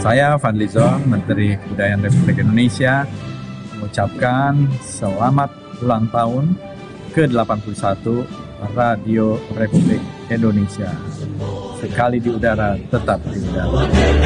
Saya Fadly Zon, Menteri Kebudayaan Republik Indonesia, mengucapkan selamat ulang tahun ke-81 Radio Republik Indonesia. Sekali di udara, tetap di udara.